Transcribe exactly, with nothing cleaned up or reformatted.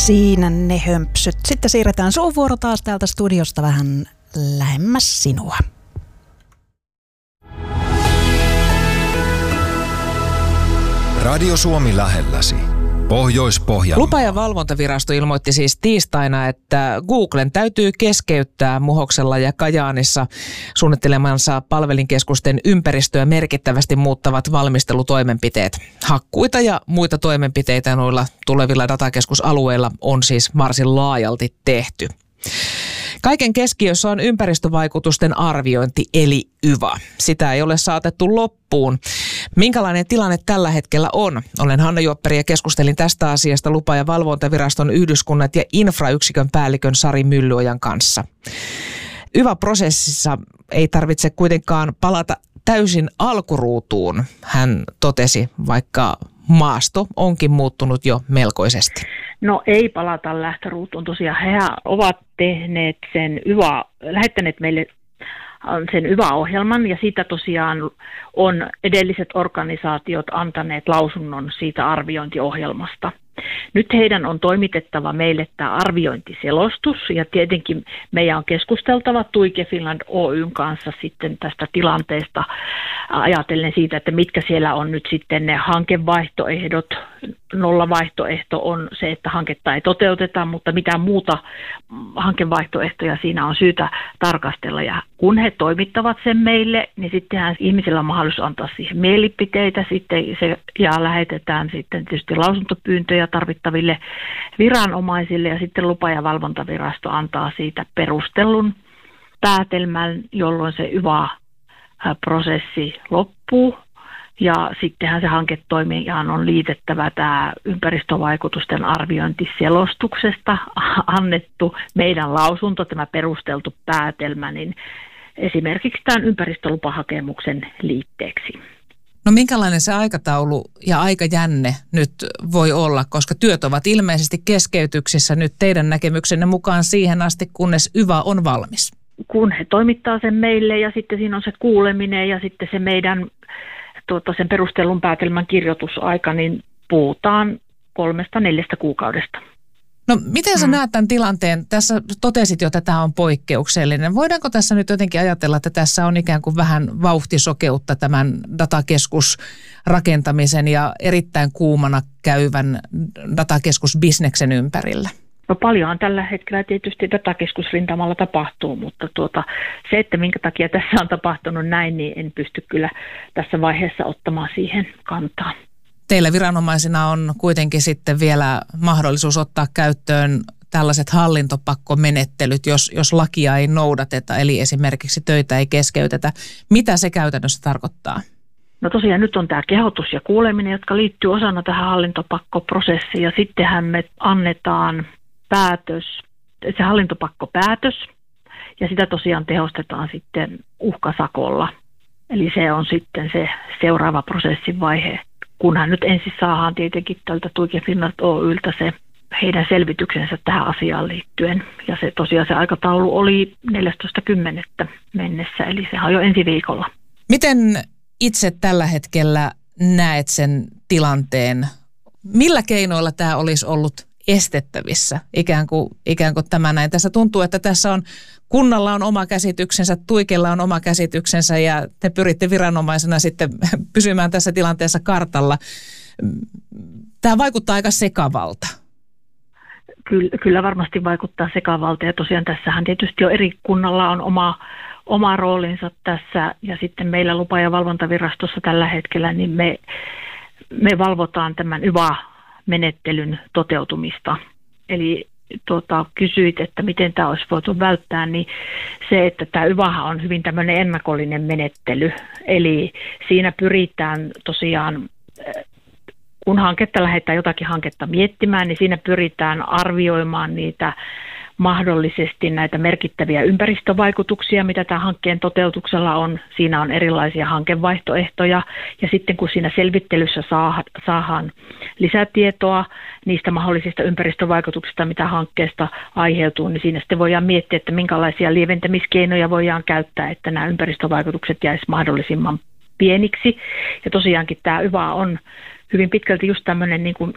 Siinä ne hömpsyt. Sitten siirretään suuvuoro taas täältä studiosta vähän lähemmäs sinua. Radio Suomi lähelläsi. Pohjois-Pohjanmaa. Lupa- ja valvontavirasto ilmoitti siis tiistaina, että Googlen täytyy keskeyttää Muhoksella ja Kajaanissa suunnittelemansa palvelinkeskusten ympäristöä merkittävästi muuttavat valmistelutoimenpiteet. Hakkuita ja muita toimenpiteitä noilla tulevilla datakeskusalueilla on siis varsin laajalti tehty. Kaiken keskiössä on ympäristövaikutusten arviointi eli Y V A. Sitä ei ole saatettu loppuun. Minkälainen tilanne tällä hetkellä on? Olen Hanna Juopperi ja keskustelin tästä asiasta Lupa- ja valvontaviraston yhdyskunnat ja infrayksikön päällikön Sari Myllyojan kanssa. Y V A-prosessissa ei tarvitse kuitenkaan palata täysin alkuruutuun, hän totesi, vaikka maasto onkin muuttunut jo melkoisesti. No ei palata lähtöruutuun. Tosiaan he ovat tehneet sen Y V A, lähettäneet meille sen Y V A-ohjelman ja siitä tosiaan on edelliset organisaatiot antaneet lausunnon siitä arviointiohjelmasta. Nyt heidän on toimitettava meille tämä arviointiselostus ja tietenkin meidän on keskusteltava Tuike Finland Oyn kanssa sitten tästä tilanteesta ajatellen siitä, että mitkä siellä on nyt sitten ne hankevaihtoehdot. Nollavaihtoehto on se, että hanketta ei toteuteta, mutta mitä muuta hankevaihtoehtoja siinä on syytä tarkastella. Ja kun he toimittavat sen meille, niin sittenhän ihmisillä on mahdollisuus antaa siihen mielipiteitä sitten se, ja lähetetään sitten tietysti lausuntopyyntöjä tarvittaville viranomaisille ja sitten Lupa- ja valvontavirasto antaa siitä perustellun päätelmän, jolloin se Y V A-prosessi loppuu. Ja sittenhän se hanketoimijan on liitettävä tämä ympäristövaikutusten arviointiselostuksesta annettu meidän lausunto, tämä perusteltu päätelmä, niin esimerkiksi tämän ympäristölupahakemuksen liitteeksi. No minkälainen se aikataulu ja aikajänne nyt voi olla, koska työt ovat ilmeisesti keskeytyksissä nyt teidän näkemyksenne mukaan siihen asti, kunnes Y V A on valmis? Kun he toimittaa sen meille ja sitten siinä on se kuuleminen ja sitten se meidän tuota, sen perustellun päätelmän kirjoitusaika, niin puhutaan kolmesta neljästä kuukaudesta. No miten sä hmm. näet tämän tilanteen? Tässä totesit jo, että tämä on poikkeuksellinen. Voidaanko tässä nyt jotenkin ajatella, että tässä on ikään kuin vähän vauhtisokeutta tämän datakeskusrakentamisen ja erittäin kuumana käyvän datakeskusbisneksen ympärillä? No paljonhan tällä hetkellä tietysti datakeskusrintamalla tapahtuu, mutta tuota, se, että minkä takia tässä on tapahtunut näin, niin en pysty kyllä tässä vaiheessa ottamaan siihen kantaa. Teillä viranomaisina on kuitenkin sitten vielä mahdollisuus ottaa käyttöön tällaiset hallintopakkomenettelyt, jos, jos lakia ei noudateta, eli esimerkiksi töitä ei keskeytetä. Mitä se käytännössä tarkoittaa? No tosiaan nyt on tämä kehotus ja kuuleminen, jotka liittyy osana tähän hallintopakkoprosessiin ja sittenhän me annetaan päätös, se hallintopakkopäätös ja sitä tosiaan tehostetaan sitten uhkasakolla. Eli se on sitten se seuraava prosessin vaihe, kunhan nyt ensin saadaan tietenkin tältä Tuike Finland Oy:ltä se heidän selvityksensä tähän asiaan liittyen. Ja se tosiaan se aikataulu oli neljästoista kymmenettä mennessä, eli sehän on jo ensi viikolla. Miten itse tällä hetkellä näet sen tilanteen? Millä keinoilla tämä olisi ollut estettävissä, ikään kuin, ikään kuin tämä näin? Tässä tuntuu, että tässä on, kunnalla on oma käsityksensä, Tuikella on oma käsityksensä ja te pyritte viranomaisena sitten pysymään tässä tilanteessa kartalla. Tämä vaikuttaa aika sekavalta. Kyllä, kyllä varmasti vaikuttaa sekavalta ja tosiaan tässähän tietysti jo eri kunnalla on oma, oma roolinsa tässä ja sitten meillä Lupa- ja valvontavirastossa tällä hetkellä niin me, me valvotaan tämän Y V A-menettelyn toteutumista. Eli tuota, kysyit, että miten tämä olisi voitu välttää, niin se, että tämä Y V A on hyvin tämmöinen ennakollinen menettely. Eli siinä pyritään tosiaan, kun hanketta lähdetään jotakin hanketta miettimään, niin siinä pyritään arvioimaan niitä mahdollisesti näitä merkittäviä ympäristövaikutuksia, mitä tämän hankkeen toteutuksella on. Siinä on erilaisia hankevaihtoehtoja ja sitten kun siinä selvittelyssä saadaan lisätietoa niistä mahdollisista ympäristövaikutuksista, mitä hankkeesta aiheutuu, niin siinä sitten voidaan miettiä, että minkälaisia lieventämiskeinoja voidaan käyttää, että nämä ympäristövaikutukset jäisivät mahdollisimman pieniksi. Ja tosiaankin tämä Y V A on hyvin pitkälti just tämmöinen niin kuin